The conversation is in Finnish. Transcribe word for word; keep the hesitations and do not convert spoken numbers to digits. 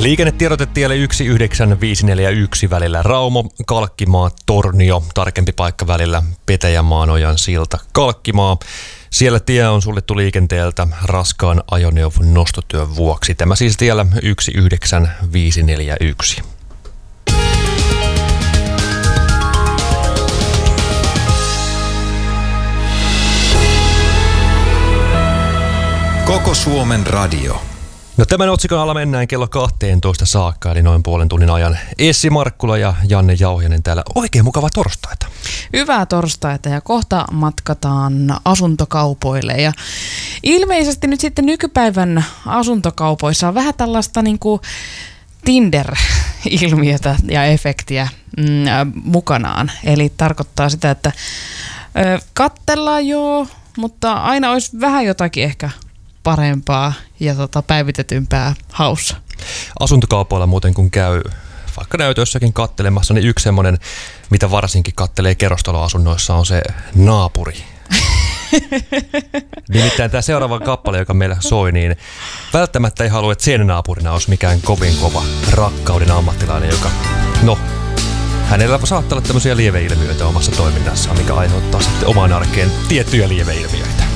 Liikennetiedotetielle yksi yhdeksän viisi neljä yksi välillä Raumo, Kalkkimaa, Tornio, tarkempi paikka välillä Petäjämaanojan silta, Kalkkimaa. Siellä tie on suljettu liikenteeltä raskaan ajoneuvon nostotyön vuoksi. Tämä siis tiellä yksi yhdeksän viisi neljä yksi. Koko Suomen radio. No tämän otsikon alla mennään kello kahteentoista saakka, eli noin puolen tunnin ajan. Essi Markkula ja Janne Jauhiainen täällä. Oikein mukavaa torstaita. Hyvää torstaita ja kohta matkataan asuntokaupoille. Ja ilmeisesti nyt sitten nykypäivän asuntokaupoissa on vähän tällaista niin kuin Tinder-ilmiötä ja efektiä mm, mukanaan. Eli tarkoittaa sitä, että ö, katsellaan joo, mutta aina olisi vähän jotakin ehkä parempaa ja tota, päivitetympää haussa. Asuntokaupoilla muuten kun käy vaikka näytössäkin kattelemassa, niin yksi semmoinen, mitä varsinkin kattelee kerrostaloasunnoissa, on se naapuri. Nimittäin tämä seuraava kappale, joka meillä soi, niin välttämättä ei halua, että sen naapurina olisi mikään kovin kova rakkauden ammattilainen, joka, no, hänellä saattaa olla tämmöisiä lieveilmiöitä omassa toiminnassaan, mikä aiheuttaa sitten omaan arkeen tiettyjä lieveilmiöitä.